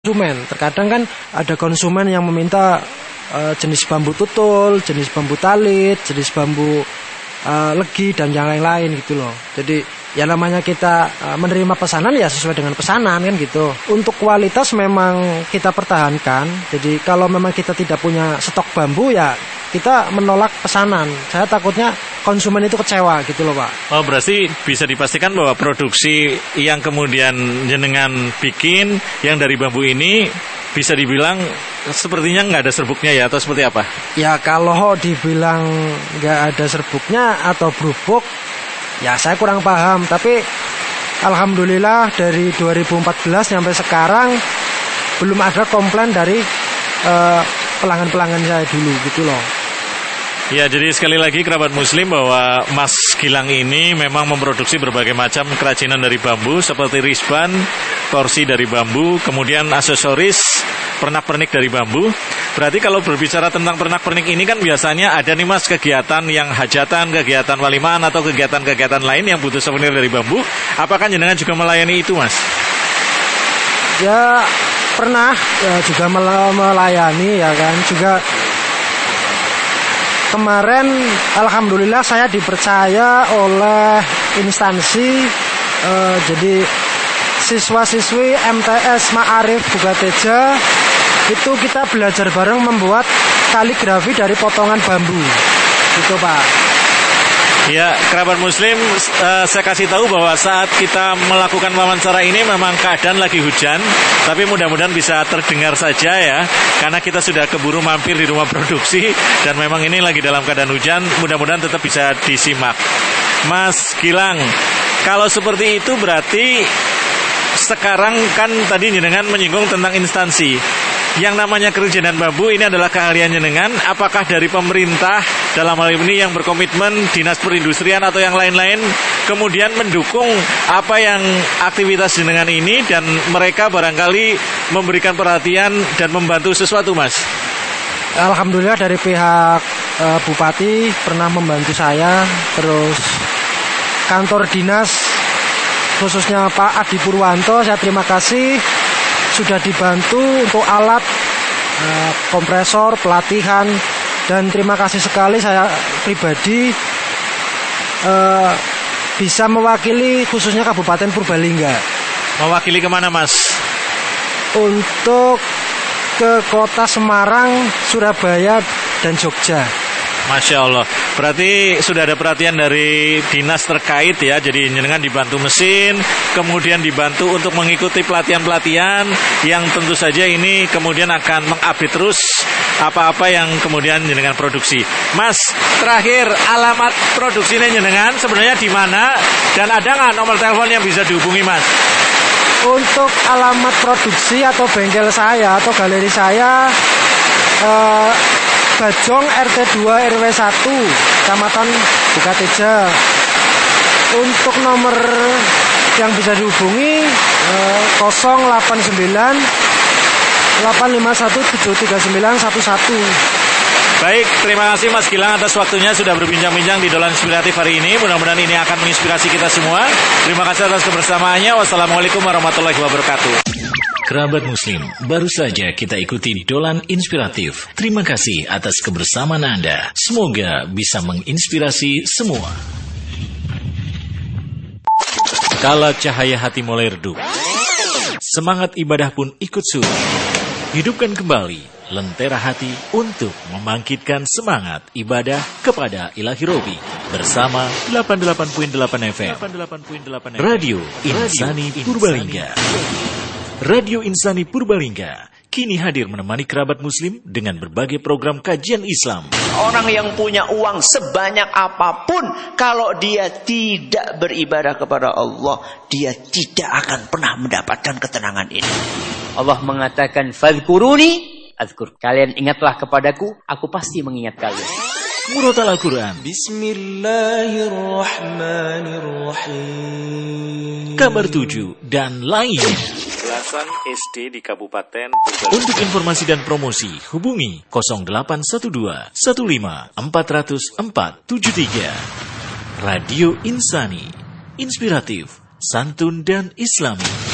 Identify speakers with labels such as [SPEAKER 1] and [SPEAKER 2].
[SPEAKER 1] konsumen. Terkadang kan ada konsumen yang meminta jenis bambu tutul, jenis bambu talit, jenis bambu legi dan yang lain-lain gitu loh. Jadi ya namanya kita menerima pesanan ya sesuai dengan pesanan kan gitu. Untuk kualitas memang kita pertahankan. Jadi kalau memang kita tidak punya stok bambu ya kita menolak pesanan. Saya takutnya konsumen itu kecewa gitu loh Pak.
[SPEAKER 2] Oh berarti bisa dipastikan bahwa produksi yang kemudian jenengan bikin yang dari bambu ini bisa dibilang sepertinya nggak ada serbuknya ya atau seperti apa? Ya
[SPEAKER 1] kalau dibilang nggak ada serbuknya atau berubuk ya saya kurang paham. Tapi alhamdulillah dari 2014 sampai sekarang belum ada komplain dari pelanggan-pelanggan saya dulu gitu loh.
[SPEAKER 2] Ya, jadi sekali lagi kerabat muslim bahwa Mas Gilang ini memang memproduksi berbagai macam kerajinan dari bambu seperti risban, torsi dari bambu, kemudian aksesoris, pernak-pernik dari bambu. Berarti kalau berbicara tentang pernak-pernik ini kan biasanya ada nih Mas kegiatan yang hajatan, kegiatan walimaan atau kegiatan-kegiatan lain yang butuh souvenir dari bambu. Apakah jenengan juga melayani itu Mas?
[SPEAKER 1] Ya pernah ya, juga melayani ya kan juga. Kemarin alhamdulillah saya dipercaya oleh instansi jadi siswa-siswi MTS Ma'arif Bukateja itu kita belajar bareng membuat kaligrafi dari potongan bambu gitu Pak.
[SPEAKER 2] Ya, kerabat muslim, saya kasih tahu bahwa saat kita melakukan wawancara ini memang keadaan lagi hujan, tapi mudah-mudahan bisa terdengar saja ya, karena kita sudah keburu mampir di rumah produksi dan memang ini lagi dalam keadaan hujan, mudah-mudahan tetap bisa disimak. Mas Gilang, kalau seperti itu berarti sekarang kan tadi jenengan menyinggung tentang instansi. Yang namanya kerajinan bambu ini adalah keahlian jenengan. Apakah dari pemerintah dalam hal ini yang berkomitmen dinas perindustrian atau yang lain-lain kemudian mendukung apa yang aktivitas jenengan ini dan mereka barangkali memberikan perhatian dan membantu sesuatu Mas?
[SPEAKER 1] Alhamdulillah dari pihak Bupati pernah membantu saya. Terus kantor dinas khususnya Pak Adi Purwanto saya terima kasih sudah dibantu untuk alat, kompresor, pelatihan, dan terima kasih sekali saya pribadi bisa mewakili khususnya Kabupaten Purbalingga.
[SPEAKER 2] Mewakili kemana Mas?
[SPEAKER 1] Untuk ke kota Semarang, Surabaya, dan Jogja.
[SPEAKER 2] Masya Allah, berarti sudah ada perhatian dari dinas terkait ya. Jadi jenengan dibantu mesin, kemudian dibantu untuk mengikuti pelatihan-pelatihan yang tentu saja ini kemudian akan mengupdate terus apa-apa yang kemudian jenengan produksi. Mas, terakhir alamat produksinya jenengan sebenarnya di mana dan ada nggak nomor telepon yang bisa dihubungi Mas?
[SPEAKER 1] Untuk alamat produksi atau bengkel saya atau galeri saya Bajong RT 2 RW 1 Kecamatan Bukateja. Untuk nomor yang bisa dihubungi 089 851 739 11.
[SPEAKER 2] Baik, terima kasih Mas Gilang atas waktunya sudah berbincang-bincang di Dolan Inspiratif hari ini. Mudah-mudahan ini akan menginspirasi kita semua. Terima kasih atas kebersamaannya. Wassalamualaikum warahmatullahi wabarakatuh. Kerabat Muslim, baru saja kita ikuti Dolan Inspiratif. Terima kasih atas kebersamaan Anda. Semoga bisa menginspirasi semua. Kala cahaya hati mulai redup, semangat ibadah pun ikut surut. Hidupkan kembali lentera hati untuk membangkitkan semangat ibadah kepada Ilahi Robi bersama 88.8 FM Radio Insani Purbalingga. Radio Insani Purbalingga kini hadir menemani kerabat muslim dengan berbagai program kajian Islam.
[SPEAKER 3] Orang yang punya uang sebanyak apapun, kalau dia tidak beribadah kepada Allah, dia tidak akan pernah mendapatkan ketenangan ini. Allah mengatakan, "Fadhkuruni adzkur." Kalian ingatlah kepadaku, aku pasti mengingat kalian.
[SPEAKER 2] Murotal Al-Quran,
[SPEAKER 4] Bismillahirrahmanirrahim,
[SPEAKER 2] Kabar 7 dan lainnya.
[SPEAKER 5] Belasan SD di Kabupaten
[SPEAKER 2] Untuk informasi dan promosi hubungi 0812 15 400 473. Radio Insani, inspiratif, santun dan islami.